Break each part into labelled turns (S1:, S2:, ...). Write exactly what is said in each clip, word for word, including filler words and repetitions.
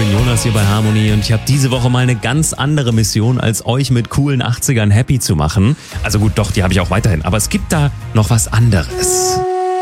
S1: bin Jonas hier bei Harmony und ich habe diese Woche mal eine ganz andere Mission, als euch mit coolen achtzigern happy zu machen. Also gut, doch, die habe ich auch weiterhin, aber es gibt da noch was anderes.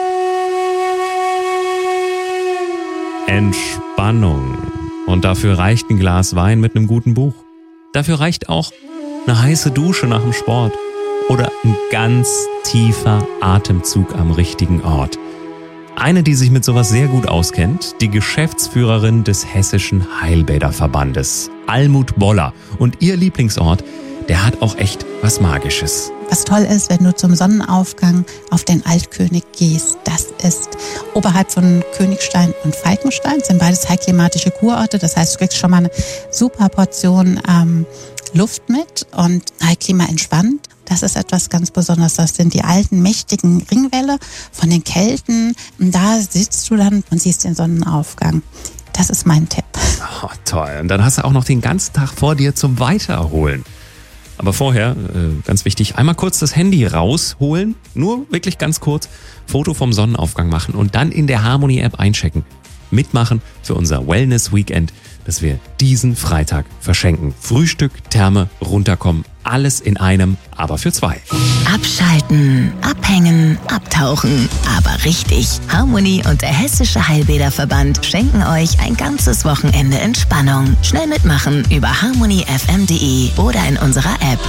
S1: Entspannung. Und dafür reicht ein Glas Wein mit einem guten Buch. Dafür reicht auch eine heiße Dusche nach dem Sport. Oder ein ganz tiefer Atemzug am richtigen Ort. Eine, die sich mit sowas sehr gut auskennt, die Geschäftsführerin des Hessischen Heilbäderverbandes, Almut Boller. Und ihr Lieblingsort, der hat auch echt was Magisches.
S2: Was toll ist, wenn du zum Sonnenaufgang auf den Altkönig gehst. Das ist oberhalb von Königstein und Falkenstein. Das sind beides heilklimatische Kurorte. Das heißt, du kriegst schon mal eine super Portion ähm, Luft mit und Heilklima entspannt. Das ist etwas ganz Besonderes. Das sind die alten, mächtigen Ringwälle von den Kelten. Und da sitzt du dann und siehst den Sonnenaufgang. Das ist mein Tipp.
S1: Oh, toll. Und dann hast du auch noch den ganzen Tag vor dir zum Weitererholen. Aber vorher, äh, ganz wichtig, einmal kurz das Handy rausholen. Nur wirklich ganz kurz. Foto vom Sonnenaufgang machen und dann in der Harmony-App einchecken. Mitmachen für unser Wellness-Weekend, das wir diesen Freitag verschenken. Frühstück, Therme, runterkommen, alles in einem, aber für zwei.
S3: Abschalten, abhängen, abtauchen, aber richtig. Harmony und der Hessische Heilbäderverband schenken euch ein ganzes Wochenende Entspannung. Schnell mitmachen über harmony f m punkt d e oder in unserer App.